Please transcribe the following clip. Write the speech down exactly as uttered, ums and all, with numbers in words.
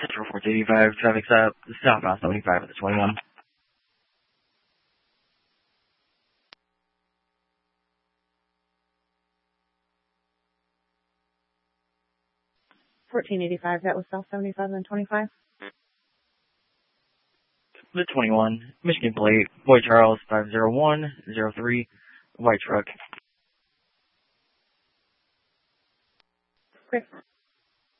Central four eighty-five, traffic's up, southbound seventy-five at the twenty-one. fourteen eighty-five, that was South seventy-five and twenty-five. The twenty-one, Michigan plate, Boy Charles five zero one zero three, white truck. Okay.